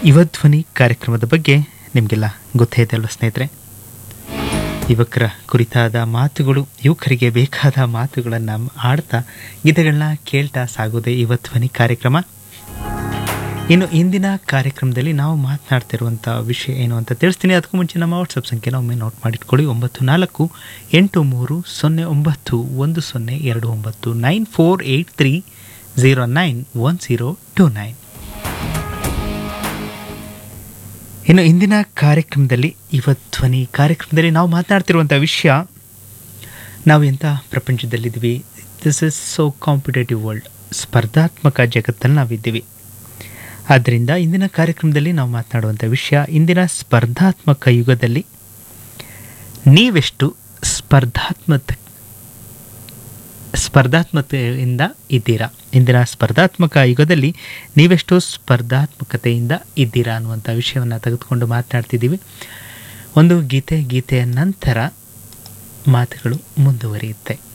ಯುವಧ್ವನಿ ಕಾರ್ಯಕ್ರಮದ ಬಗ್ಗೆ ನಿಮಗೆಲ್ಲ ಗೊತ್ತೇ ಇದೆ ಅಲ್ವ ಸ್ನೇಹಿತರೆ. ಯುವಕರ ಕುರಿತಾದ ಮಾತುಗಳು, ಯುವಕರಿಗೆ ಬೇಕಾದ ಮಾತುಗಳನ್ನು ಆಡ್ತಾ ಗೀತೆಗಳನ್ನ ಕೇಳ್ತಾ ಸಾಗೋದೇ ಯುವಧ್ವನಿ ಕಾರ್ಯಕ್ರಮ. ಇನ್ನು ಇಂದಿನ ಕಾರ್ಯಕ್ರಮದಲ್ಲಿ ನಾವು ಮಾತನಾಡ್ತಿರುವಂಥ ವಿಷಯ ಏನು ಅಂತ ತಿಳಿಸ್ತೀನಿ. ಅದಕ್ಕೂ ಮುಂಚೆ ನಮ್ಮ ವಾಟ್ಸಪ್ ಸಂಖ್ಯೆನ ಒಮ್ಮೆ ನೋಟ್ ಮಾಡಿಟ್ಕೊಳ್ಳಿ. 9483101029 9483091029. ಇನ್ನು ಇಂದಿನ ಕಾರ್ಯಕ್ರಮದಲ್ಲಿ ಯುವಧ್ವನಿ ಕಾರ್ಯಕ್ರಮದಲ್ಲಿ ನಾವು ಮಾತನಾಡ್ತಿರುವಂಥ ವಿಷಯ, ನಾವು ಎಂಥ ಪ್ರಪಂಚದಲ್ಲಿದ್ದೀವಿ. This is so competitive world. ಸ್ಪರ್ಧಾತ್ಮಕ ಜಗತ್ತಲ್ಲಿ ನಾವಿದ್ದೀವಿ. ಆದ್ದರಿಂದ ಇಂದಿನ ಕಾರ್ಯಕ್ರಮದಲ್ಲಿ ನಾವು ಮಾತನಾಡುವಂಥ ವಿಷಯ, ಇಂದಿನ ಸ್ಪರ್ಧಾತ್ಮಕ ಯುಗದಲ್ಲಿ ನೀವೆಷ್ಟು ಸ್ಪರ್ಧಾತ್ಮಕತೆಯಿಂದ ಇದ್ದೀರಾ. ಇಂದಿನ ಸ್ಪರ್ಧಾತ್ಮಕ ಯುಗದಲ್ಲಿ ನೀವೆಷ್ಟು ಸ್ಪರ್ಧಾತ್ಮಕತೆಯಿಂದ ಇದ್ದೀರಾ ಅನ್ನುವಂಥ ವಿಷಯವನ್ನು ತೆಗೆದುಕೊಂಡು ಮಾತನಾಡ್ತಿದ್ದೀವಿ. ಒಂದು ಗೀತೆಯ ನಂತರ ಮಾತುಗಳು ಮುಂದುವರಿಯುತ್ತೆ.